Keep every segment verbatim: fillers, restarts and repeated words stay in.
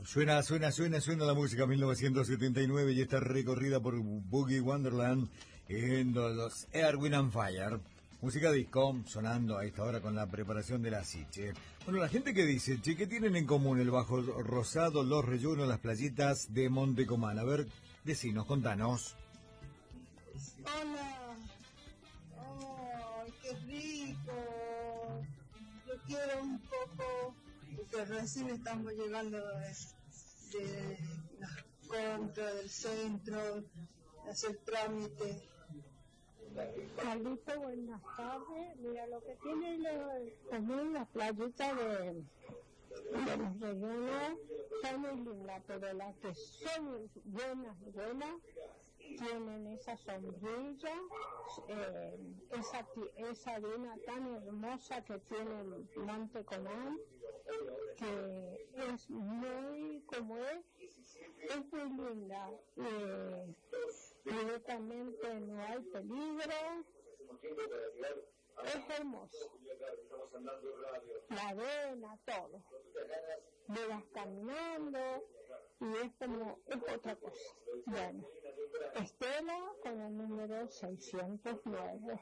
Suena, suena, suena, suena la música mil novecientos setenta y nueve y esta recorrida por Boogie Wonderland en los Earth, Wind and Fire. Música disco sonando a esta hora con la preparación de la Siche. Bueno, la gente que dice, che, ¿qué tienen en común el Bajo Rosado, los Reyunos, las playitas de Montecomán? A ver, decinos, contanos. Hola. ¡Ay, qué rico! Yo quiero un poco, porque recién estamos llegando de, de las compras del centro, hacer trámite. Carlito, buenas tardes. Mira, lo que tiene lo, común las playitas de, de los rellenos son muy lindas, pero las que son buenas, buenas, tienen esa sombrilla, eh, esa, esa arena tan hermosa que tiene Montecomán, que es muy, como es, es muy linda. Eh, directamente no hay peligro, es hermoso. La arena, todo. Me vas caminando y es como, es otra cosa. Bueno, Estela con el número seiscientos nueve.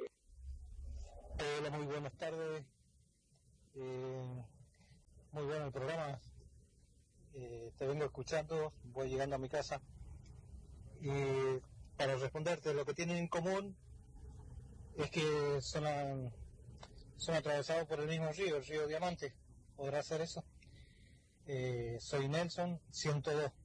Hola, muy buenas tardes. Eh, muy bueno el programa. Eh, te vengo escuchando, voy llegando a mi casa. Y para responderte, lo que tienen en común es que son, a, son atravesados por el mismo río, el río Diamante. ¿Podrá ser eso? Eh, soy Nelson, ciento dos.